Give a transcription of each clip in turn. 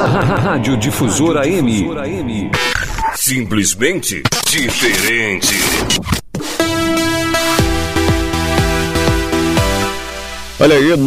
Rádio Difusora AM. Simplesmente diferente. Olha aí,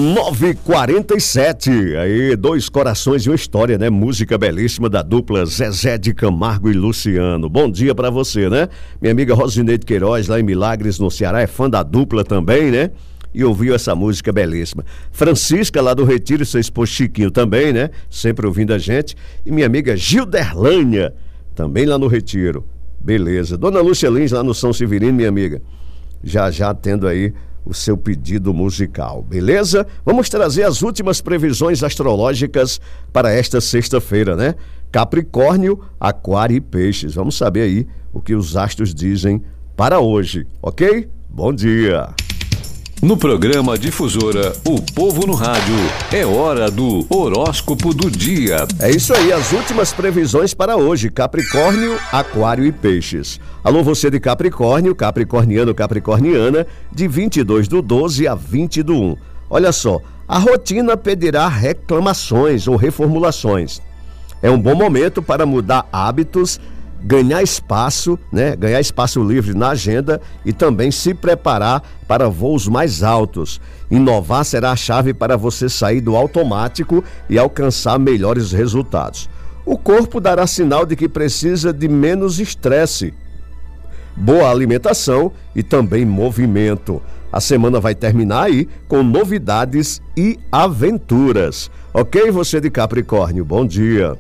9h47, aí, Dois Corações e uma História, né? Música belíssima da dupla Zezé de Camargo e Luciano. Bom dia pra você, né? Minha amiga Rosineide Queiroz, lá em Milagres, no Ceará, é fã da dupla também, né? E ouviu essa música belíssima. Francisca, lá do Retiro, seu esposo Chiquinho também, né? Sempre ouvindo a gente. E minha amiga Gilderlânia, também lá no Retiro. Beleza. Dona Lúcia Lins, lá no São Severino, minha amiga. Já tendo aí o seu pedido musical, beleza? Vamos trazer as últimas previsões astrológicas para esta sexta-feira, né? Capricórnio, Aquário e Peixes. Vamos saber aí o que os astros dizem para hoje, ok? Bom dia! No programa Difusora, o povo no rádio, é hora do horóscopo do dia. É isso aí, as últimas previsões para hoje, Capricórnio, Aquário e Peixes. Alô, você de Capricórnio, capricorniano, capricorniana, de 22/12 a 20/1. Olha só, a rotina pedirá reclamações ou reformulações. É um bom momento para mudar hábitos, ganhar espaço, né? Ganhar espaço livre na agenda e também se preparar para voos mais altos. Inovar será a chave para você sair do automático e alcançar melhores resultados. O corpo dará sinal de que precisa de menos estresse, boa alimentação e também movimento. A semana vai terminar aí com novidades e aventuras. Ok, você de Capricórnio, bom dia.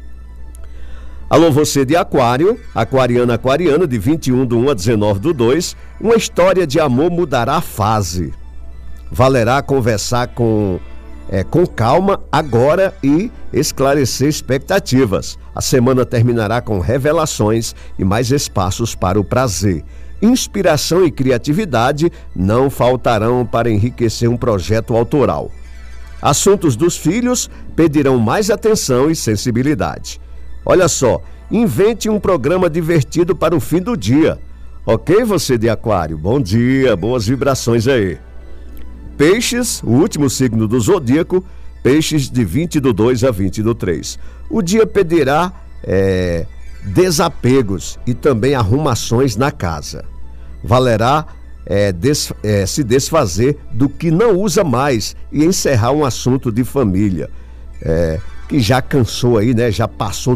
Alô, você de Aquário, aquariana, aquariano, de 21/1 a 19/2, uma história de amor mudará a fase. Valerá conversar com calma agora e esclarecer expectativas. A semana terminará com revelações e mais espaços para o prazer. Inspiração e criatividade não faltarão para enriquecer um projeto autoral. Assuntos dos filhos pedirão mais atenção e sensibilidade. Olha só, invente um programa divertido para o fim do dia. Ok, você de Aquário? Bom dia, boas vibrações aí. Peixes, o último signo do zodíaco, Peixes de 20/2 a 20/3. O dia pedirá desapegos e também arrumações na casa. Valerá se desfazer do que não usa mais e encerrar um assunto de família. Que já cansou aí, né? Já passou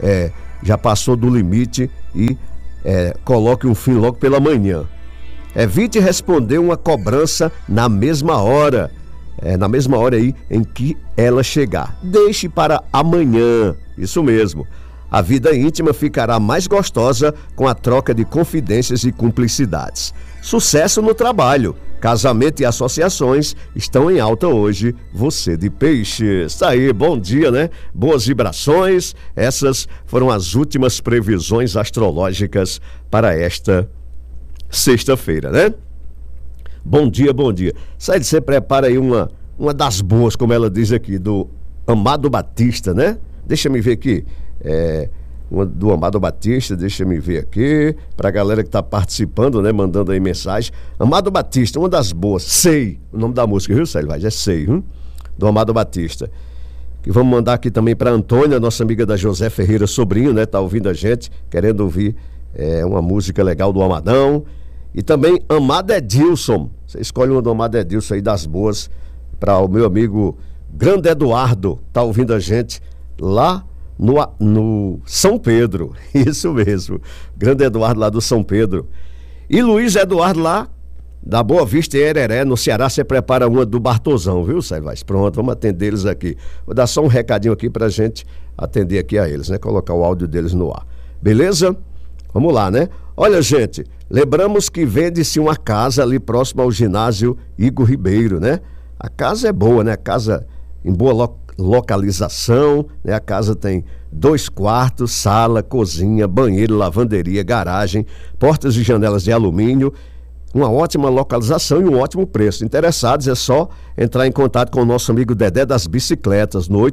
do limite e coloque um fim logo pela manhã. Evite responder uma cobrança na mesma hora aí em que ela chegar. Deixe para amanhã, isso mesmo. A vida íntima ficará mais gostosa com a troca de confidências e cumplicidades. Sucesso no trabalho. Casamento e associações estão em alta hoje, você de Peixes. Tá aí, bom dia, né? Boas vibrações. Essas foram as últimas previsões astrológicas para esta sexta-feira, né? Bom dia, bom dia. Sai de você, prepara aí uma das boas, como ela diz aqui, do Amado Batista, né? Deixa me ver aqui. Uma do Amado Batista, deixa me ver aqui, pra galera que tá participando, né, mandando aí mensagem. Amado Batista, uma das boas, Sei, o nome da música, viu, Célio Vaz? É Sei, do Amado Batista. E vamos mandar aqui também pra Antônia, nossa amiga da José Ferreira Sobrinho, né, tá ouvindo a gente, querendo ouvir uma música legal do Amadão. E também Amado Edilson, você escolhe uma do Amado Edilson aí das boas, para o meu amigo Grande Eduardo, tá ouvindo a gente lá no São Pedro, isso mesmo, Grande Eduardo lá do São Pedro. E Luiz Eduardo lá da Boa Vista em Hereré, no Ceará, você prepara uma do Bartosão, viu, Saivaz? Pronto, vamos atender eles aqui. Vou dar só um recadinho aqui pra gente atender aqui a eles, né? Colocar o áudio deles no ar. Beleza? Vamos lá, né? Olha, gente, lembramos que vende-se uma casa ali próximo ao ginásio Igor Ribeiro, né? A casa é boa, né? A casa em boa localização, né? A casa tem 2 quartos, sala, cozinha, banheiro, lavanderia, garagem, portas e janelas de alumínio, uma ótima localização e um ótimo preço. Interessados é só entrar em contato com o nosso amigo Dedé das Bicicletas no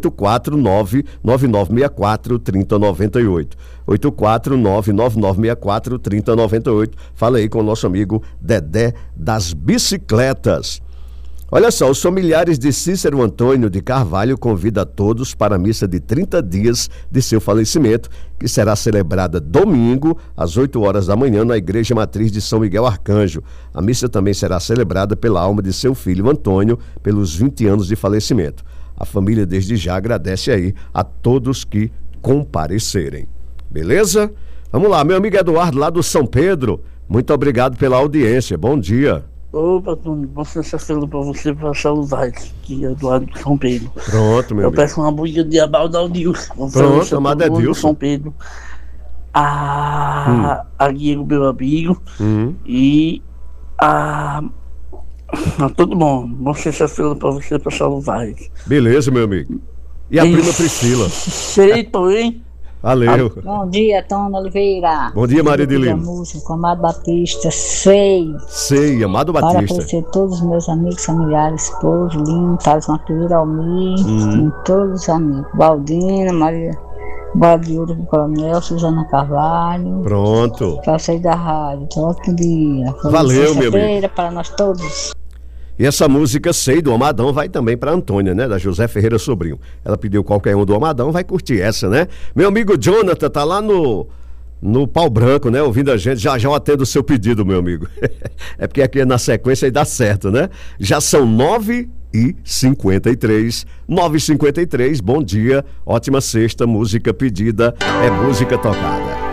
849-9964-3098. 849-9964-3098. Fala aí com o nosso amigo Dedé das Bicicletas. Olha só, os familiares de Cícero Antônio de Carvalho convidam a todos para a missa de 30 dias de seu falecimento, que será celebrada domingo, às 8 horas da manhã, na Igreja Matriz de São Miguel Arcanjo. A missa também será celebrada pela alma de seu filho Antônio, pelos 20 anos de falecimento. A família, desde já, agradece aí a todos que comparecerem. Beleza? Vamos lá, meu amigo Eduardo, lá do São Pedro, muito obrigado pela audiência. Bom dia. Ô, Tony, bom sexta-feira pra você e pra saludar aqui, Eduardo de São Pedro. Pronto, meu Eu amigo. peço uma música de Abaldo Aldilson. Pronto, amado Edilson. São Pedro. A Guilherme, meu amigo. E a todo bom. Bom sexta-feira pra você e pra saludar. Beleza, meu amigo. E a prima Priscila? Feito, hein? Valeu. Bom dia, Tony Oliveira. Bom dia, Maria de Lima. Música com Amado Batista, sei. Sei, Amado Para Batista. conhecer todos os meus amigos, familiares, esposo, Lino, Thales Maqueira, Almir, e todos os amigos. Valdina, Maria, Bola de Ouro do Coronel, Suzana Carvalho. Pronto. Para sair da rádio, ótimo dia. Valeu, meu amigo. Para nós todos. E essa música Sei do Amadão vai também para Antônia, né? Da José Ferreira Sobrinho. Ela pediu qualquer um do Amadão, vai curtir essa, né? Meu amigo Jonathan tá lá no Pau Branco, né? Ouvindo a gente. Já eu atendo o seu pedido, meu amigo. É porque aqui na sequência aí dá certo, né? Já são 9h53. 9h53, bom dia, ótima sexta, música pedida é música tocada.